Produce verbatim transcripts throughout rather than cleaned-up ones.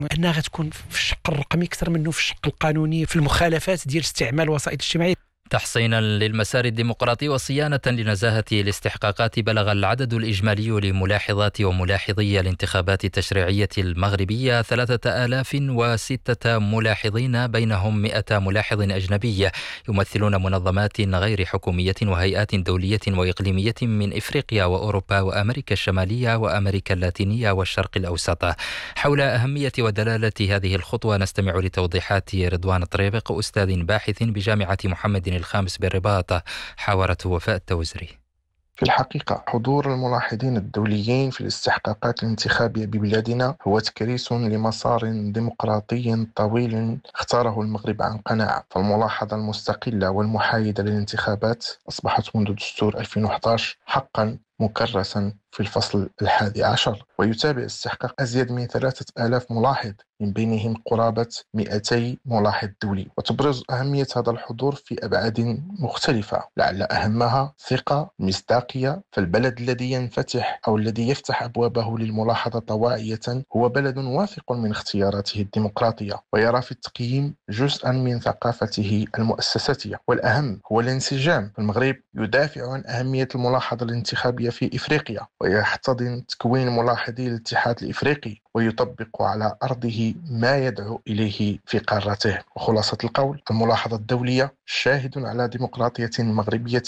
أنها غتكون في الشق الرقمي أكثر منه في الشق القانوني في المخالفات ديال استعمال الوسائط الاجتماعية. تحصينا للمسار الديمقراطي وصيانة لنزاهة الاستحقاقات، بلغ العدد الإجمالي لملاحظات وملاحظي الانتخابات التشريعية المغربية ثلاثة آلاف وستة ملاحظين، بينهم مئة ملاحظ أجنبي يمثلون منظمات غير حكومية وهيئات دولية وإقليمية من إفريقيا وأوروبا وأمريكا الشمالية وأمريكا اللاتينية والشرق الأوسط. حول أهمية ودلالة هذه الخطوة نستمع لتوضيحات رضوان طريبق، أستاذ باحث بجامعة محمد الخامس بالرباط، حاورته وفاء التوزري. في الحقيقة حضور الملاحظين الدوليين في الاستحقاقات الانتخابية ببلادنا هو تكريس لمسار ديمقراطي طويل اختاره المغرب عن قناعة. فالملاحظة المستقلة والمحايدة للانتخابات أصبحت منذ دستور ألفين وأحد عشر حقا مكرسا في الفصل الحادي عشر، ويتابع استحقاق أزيد من ثلاثة آلاف ملاحظ، من بينهم قرابة مئتي ملاحظ دولي. وتبرز أهمية هذا الحضور في أبعاد مختلفة، لعل أهمها ثقة، مصداقية. فالبلد الذي ينفتح أو الذي يفتح أبوابه للملاحظة طواعية هو بلد واثق من اختياراته الديمقراطية، ويرى في التقييم جزءا من ثقافته المؤسساتية. والأهم هو الانسجام. المغرب يدافع عن أهمية الملاحظة الانتخابية في إفريقيا، ويحتضن تكوين ملاحظي الاتحاد الإفريقي، ويطبق على أرضه ما يدعو إليه في قارته. وخلاصة القول، الملاحظة الدولية شاهد على ديمقراطية مغربية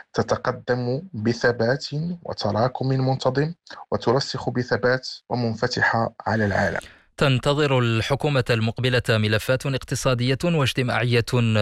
تتقدم بثبات وتراكم منتظم، وترسخ بثبات ومنفتحة على العالم. تنتظر الحكومة المقبلة ملفات اقتصادية واجتماعية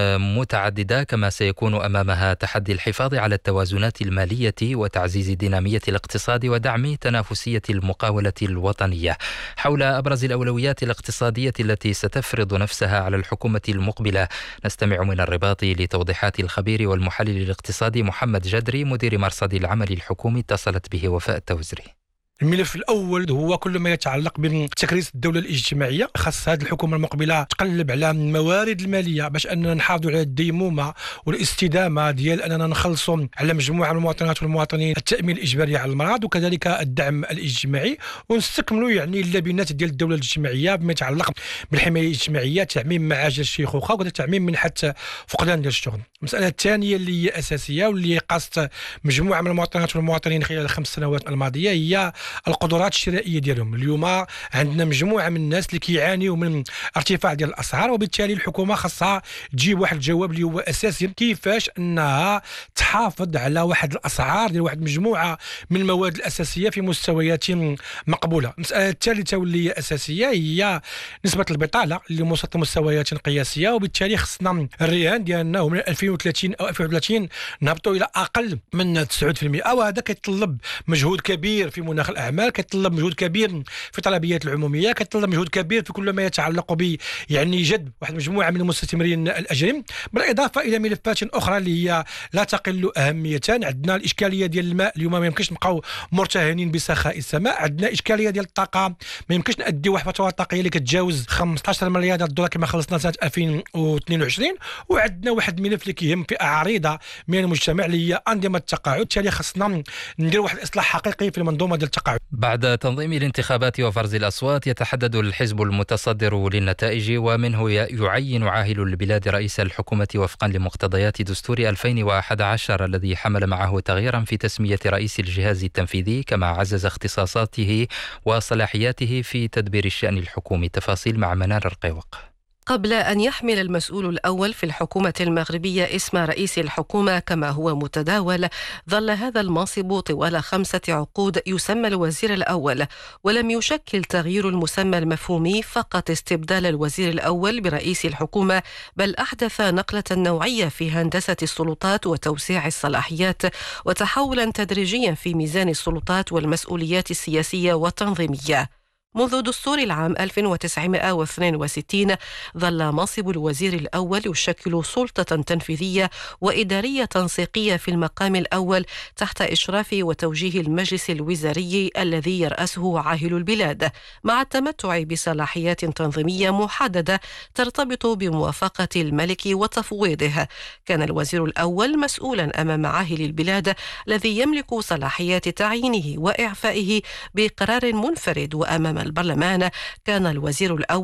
متعددة، كما سيكون أمامها تحدي الحفاظ على التوازنات المالية وتعزيز دينامية الاقتصاد ودعم تنافسية المقاولة الوطنية. حول أبرز الأولويات الاقتصادية التي ستفرض نفسها على الحكومة المقبلة نستمع من الرباط لتوضيحات الخبير والمحلل الاقتصادي محمد جدري، مدير مرصد العمل الحكومي. اتصلت به وفاء التوزري. الملف الأول هو كل ما يتعلق بتكريس الدولة الاجتماعية. خاص هذه الحكومة المقبلة تقلب على الموارد المالية باش أننا نحافظوا على الديمومة والاستدامة ديال أننا نخلصوا على مجموعة من المواطنات والمواطنين التأمين الإجباري على المرض وكذلك الدعم الاجتماعي، ونستكملوا يعني اللبنات ديال الدولة الاجتماعية بما يتعلق بالحماية الاجتماعية، تعميم معاش الشيخوخة وكذلك تعميم منحة فقدان ديال الشغل. المسألة الثانية اللي هي أساسية واللي قاست مجموعة من المواطنات والمواطنين خلال الخمس سنوات الماضية هي القدرات الشرائيه ديالهم. اليوم عندنا مجموعه من الناس اللي كيعانيوا من ارتفاع ديال الاسعار، وبالتالي الحكومه خاصها تجيب واحد الجواب اللي هو اساسي كيفاش انها تحافظ على واحد الاسعار ديال واحد مجموعه من المواد الاساسيه في مستويات مقبوله. المساله الثالثه واللي هي اساسيه هي نسبه البطاله اللي وصلت لمستويات قياسيه، وبالتالي خصنا الرهان ديالنا من ألفين وثلاثين او ألفين وواحد وثلاثين نهبطوا الى اقل من تسعة بالمئة، وهذا كيتطلب مجهود كبير في مناخ الاعمال، كيتطلب مجهود كبير في الطلبيات العموميه، كيتطلب مجهود كبير في كل ما يتعلق ب يعني جذب واحد مجموعه من المستثمرين الاجانب، بالاضافه الى ملفات اخرى اللي هي لا تقل اهميه. عندنا الاشكاليه ديال الماء، اليوم ما يمكنش نبقاو مرتهنين بسخاء السماء. عندنا اشكاليه ديال الطاقه، ما يمكنش نادي واحد الفاتوره الطاقيه اللي كتجاوز خمسطاش مليار دولار كما خلصنا سنه ألفين واثنين وعشرين. وعندنا واحد الملف اللي كيهم فئه عريضه من المجتمع اللي هي انظمه التقاعد، بالتالي خصنا ندير واحد الاصلاح حقيقي في المنظومه ديال التقاعد. بعد تنظيم الانتخابات وفرز الأصوات يتحدد الحزب المتصدر للنتائج، ومنه يعين عاهل البلاد رئيس الحكومة وفقا لمقتضيات دستور ألفين وأحد عشر الذي حمل معه تغييرا في تسمية رئيس الجهاز التنفيذي، كما عزز اختصاصاته وصلاحياته في تدبير الشأن الحكومي. تفاصيل مع منار الرقيوق. قبل أن يحمل المسؤول الأول في الحكومة المغربية اسم رئيس الحكومة كما هو متداول، ظل هذا المنصب طوال خمسة عقود يسمى الوزير الأول، ولم يشكل تغيير المسمى المفهومي فقط استبدال الوزير الأول برئيس الحكومة، بل أحدث نقلة نوعية في هندسة السلطات وتوسيع الصلاحيات، وتحولا تدريجيا في ميزان السلطات والمسؤوليات السياسية والتنظيمية. منذ دستور العام ألف وتسعمائة واثنين وستين ظل منصب الوزير الأول يشكل سلطة تنفيذية وإدارية تنسيقية في المقام الأول تحت إشراف وتوجيه المجلس الوزاري الذي يرأسه عاهل البلاد، مع التمتع بصلاحيات تنظيمية محددة ترتبط بموافقة الملك وتفويضه. كان الوزير الأول مسؤولا أمام عاهل البلاد الذي يملك صلاحيات تعيينه وإعفائه بقرار منفرد، وأمام البرلمان كان الوزير الأول